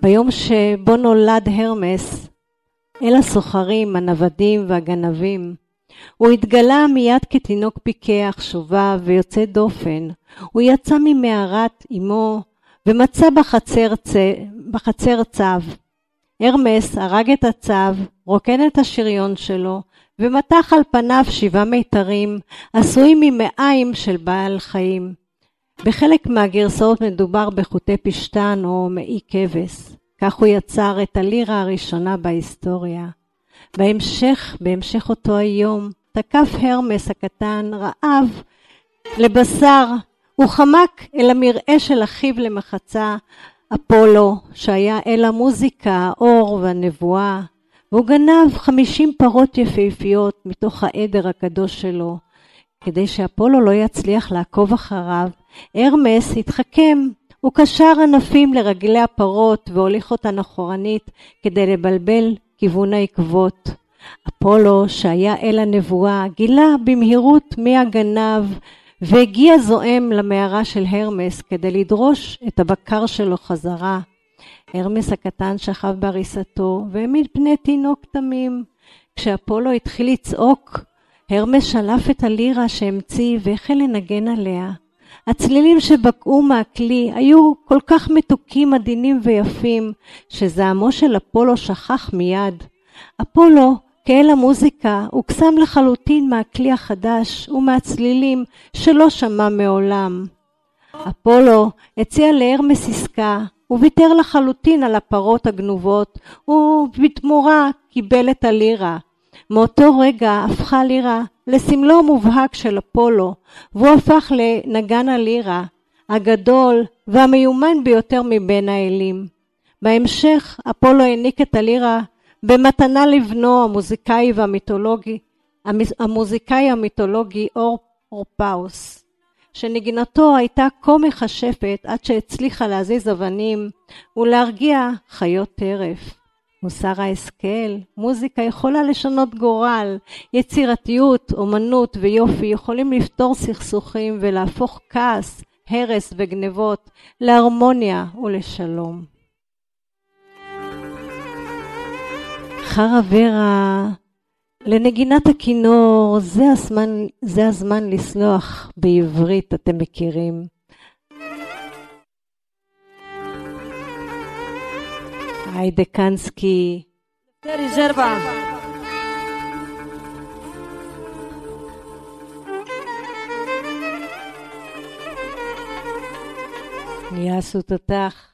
ביום שבו נולד הרמס, אל הסוחרים, הנוודים והגנבים, הוא התגלה מיד כתינוק פיקח, שובב ויוצא דופן. הוא יצא ממערת אמו ומצא בחצר צב. הרמס הרג את הצב, רוקן את השריון שלו, ומתח על פניו 7 מיתרים, עשויים ממעיים של בעל חיים. בחלק מהגרסאות מדובר בחוטי פשטן או מעי כבש. כך הוא יצר את הלירה הראשונה בהיסטוריה. בהמשך אותו היום, תקף הרמס הקטן רעב לבשר. הוא חמק אל המראה של אחיו למחצה, אפולו, שהיה אל המוזיקה, האור והנבואה, והוא גנב 50 פרות יפהפיות מתוך העדר הקדוש שלו. כדי שאפולו לא יצליח לעקוב אחריו, הרמס התחכם. הוא קשר ענפים לרגלי הפרות והוליך אותן אחורנית כדי לבלבל כיוון העקבות. אפולו, שהיה אל הנבואה, גילה במהירות מי הגנב, והגיע זועם למערה של הרמס כדי לדרוש את הבקר שלו חזרה. הרמס הקטן שכב בעריסתו והעמיד פני תינוק תמים. כשאפולו התחיל לצעוק, הרמס שלף את הלירה שהמציא והחל לנגן עליה. הצלילים שבקעו מהכלי היו כל כך מתוקים, עדינים ויפים, שזעמו של אפולו שכח מיד. אפולו, כאל המוזיקה, הוקסם לחלוטין מהכלי החדש ומהצלילים שלא שמע מעולם. אפולו הציע להרמס עסקה, וויתר לחלוטין על הפרות הגנובות, ובתמורה קיבל את הלירה. מאותו רגע הפכה הלירה לסמלו המובהק של אפולו, והוא הפך לנגן הלירה, הגדול והמיומן ביותר מבין האלים. בהמשך אפולו העניק את הלירה במתנה לבנו המוזיקאי המיתולוגי אורפאוס, שנגינתו הייתה כה מכשפת עד שהצליחה להזיז אבנים ולהרגיע חיות טרף. מוסר ההשכל, מוזיקה יכולה לשנות גורל, יצירתיות, אומנות ויופי יכולים לפתור סכסוכים ולהפוך כעס, הרס וגנבות להרמוניה ולשלום. חרברה, לנגינת הכינור, זה הזמן לסלוח בעברית, אתם מכירים. היידה קנסקי. רזרבה. יעשו תותח.